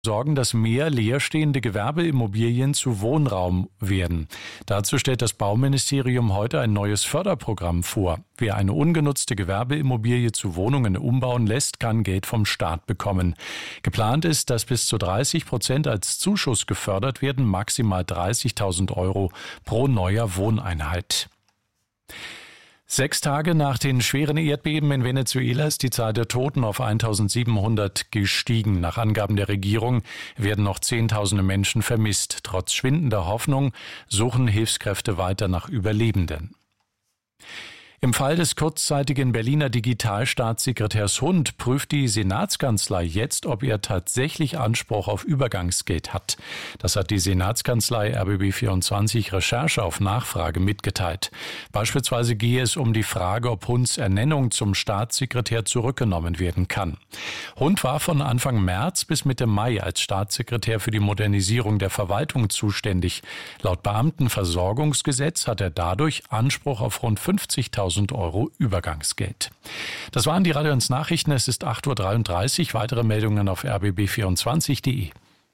sorgen, dass mehr leerstehende Gewerbeimmobilien zu Wohnraum werden. Dazu stellt das Bauministerium heute ein neues Förderprogramm vor. Wer eine ungenutzte Gewerbeimmobilie zu Wohnungen umbauen lässt, kann Geld vom Staat bekommen. Geplant ist, dass bis zu 30% als Zuschuss gefördert werden, maximal 30.000 Euro pro neuer Wohneinheit. 6 Tage nach den schweren Erdbeben in Venezuela ist die Zahl der Toten auf 1.700 gestiegen. Nach Angaben der Regierung werden noch Zehntausende Menschen vermisst. Trotz schwindender Hoffnung suchen Hilfskräfte weiter nach Überlebenden. Im Fall des kurzzeitigen Berliner Digitalstaatssekretärs Hund prüft die Senatskanzlei jetzt, ob er tatsächlich Anspruch auf Übergangsgeld hat. Das hat die Senatskanzlei RBB24 Recherche auf Nachfrage mitgeteilt. Beispielsweise gehe es um die Frage, ob Hunds Ernennung zum Staatssekretär zurückgenommen werden kann. Hund war von Anfang März bis Mitte Mai als Staatssekretär für die Modernisierung der Verwaltung zuständig. Laut Beamtenversorgungsgesetz hat er dadurch Anspruch auf rund 50.000 Euro Übergangsgeld. Das waren die Radio 1 Nachrichten. Es ist 8.33 Uhr. Weitere Meldungen auf rbb24.de.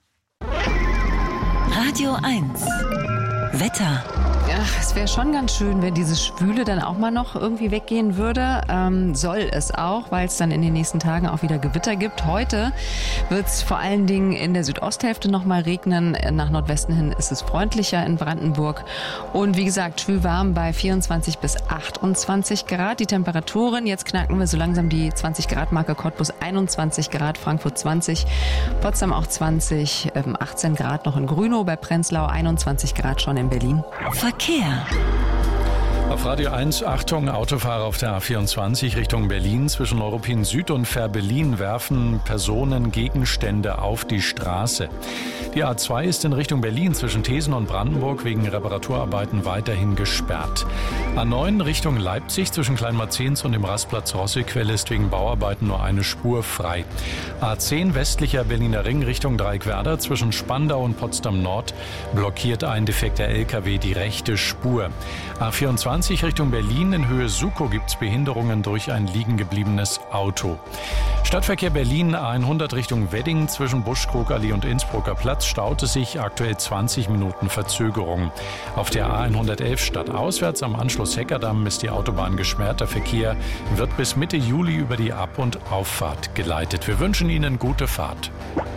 Radio 1 Wetter. Ja, es wäre schon ganz schön, wenn diese Schwüle dann auch mal noch irgendwie weggehen würde. Soll es auch, weil es dann in den nächsten Tagen auch wieder Gewitter gibt. Heute wird es vor allen Dingen in der Südosthälfte noch mal regnen. Nach Nordwesten hin ist es freundlicher in Brandenburg. Und wie gesagt, schwülwarm bei 24 bis 28 Grad. Die Temperaturen, jetzt knacken wir so langsam die 20 Grad Marke. Cottbus 21 Grad, Frankfurt 20, Potsdam auch 20, 18 Grad noch in Grünow, bei Prenzlau 21 Grad schon in Berlin. Verkehr. Auf Radio 1, Achtung, Autofahrer auf der A24 Richtung Berlin. Zwischen Neuruppin Süd und Fährberlin werfen Personen Gegenstände auf die Straße. Die A2 ist in Richtung Berlin zwischen Thesen und Brandenburg wegen Reparaturarbeiten weiterhin gesperrt. A9 Richtung Leipzig zwischen Kleinmarzens und dem Rastplatz Rossequelle ist wegen Bauarbeiten nur eine Spur frei. A10 westlicher Berliner Ring Richtung Dreieckwerder zwischen Spandau und Potsdam Nord blockiert ein defekter LKW die rechte Spur. A24 Richtung Berlin in Höhe Sukow gibt es Behinderungen durch ein liegengebliebenes Auto. Stadtverkehr Berlin A100 Richtung Wedding zwischen Buschkrugallee und Innsbrucker Platz staute sich, aktuell 20 Minuten Verzögerung. Auf der A111 stadtauswärts am Anschluss Heckerdamm ist die Autobahn gesperrt. Der Verkehr wird bis Mitte Juli über die Ab- und Auffahrt geleitet. Wir wünschen Ihnen gute Fahrt.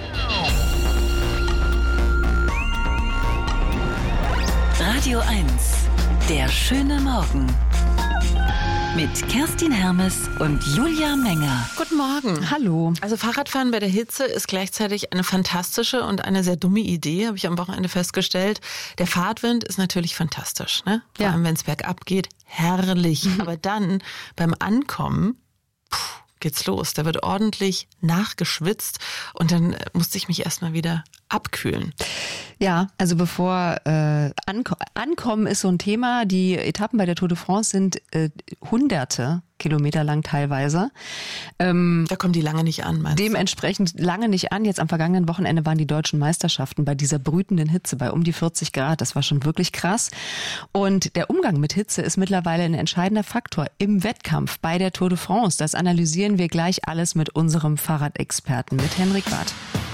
Radio 1, der schöne Morgen. Mit Kerstin Hermes und Julia Menger. Guten Morgen. Hallo. Also Fahrradfahren bei der Hitze ist gleichzeitig eine fantastische und eine sehr dumme Idee, habe ich am Wochenende festgestellt. Der Fahrtwind ist natürlich fantastisch, ne? Vor allem, wenn es bergab geht, herrlich. Aber dann beim Ankommen geht's los. Da wird ordentlich nachgeschwitzt und dann musste ich mich erstmal wieder abkühlen. Ja, also bevor Ankommen ist so ein Thema. Die Etappen bei der Tour de France sind hunderte Kilometer lang teilweise. Da kommen die lange nicht an, meinst du? Dementsprechend lange nicht an. Jetzt am vergangenen Wochenende waren die deutschen Meisterschaften bei dieser brütenden Hitze bei um die 40 Grad. Das war schon wirklich krass. Und der Umgang mit Hitze ist mittlerweile ein entscheidender Faktor im Wettkampf bei der Tour de France. Das analysieren wir gleich alles mit unserem Fahrradexperten, mit Henrik Barth.